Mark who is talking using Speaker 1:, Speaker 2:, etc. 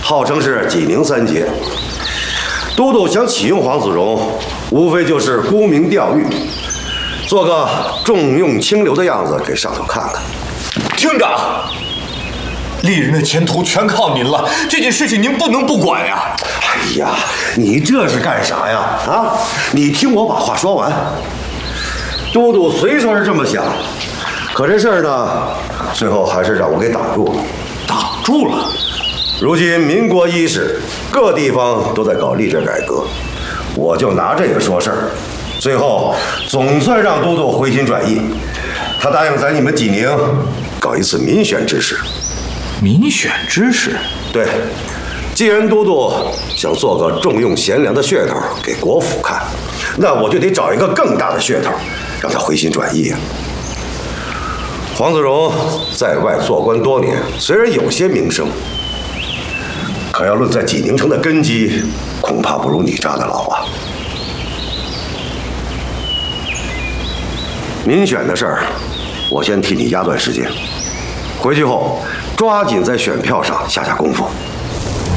Speaker 1: 号称是济宁三杰。都督想启用黄子荣，无非就是沽名钓誉，做个重用轻流的样子给上头看看。
Speaker 2: 厅长，丽人的前途全靠您了，这件事情您不能不管呀！
Speaker 1: 哎呀，你这是干啥呀？啊，你听我把话说完。都督虽说是这么想，可这事儿呢，最后还是让我给挡住了。
Speaker 2: 挡住了。
Speaker 1: 如今民国伊始，各地方都在搞吏治改革，我就拿这个说事儿。最后总算让都督回心转意，他答应在你们济宁搞一次民选之事。
Speaker 2: 民选之事？
Speaker 1: 对，既然都督想做个重用贤良的噱头给国府看，那我就得找一个更大的噱头，让他回心转意啊。黄子荣在外做官多年，虽然有些名声，可要论在济宁城的根基，恐怕不如你扎的牢啊。民选的事儿，我先替你压段时间，回去后抓紧在选票上下功夫。